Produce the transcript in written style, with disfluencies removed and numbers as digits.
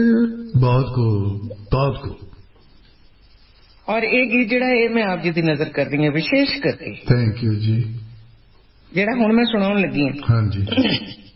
बहुत को और ये गीत जिहड़ा है मैं आप जी की नजर कर रही हूँ विशेष करके। थैंक यू जी। जिहड़ा हुण मैं सुनाउण लगी हाँ जी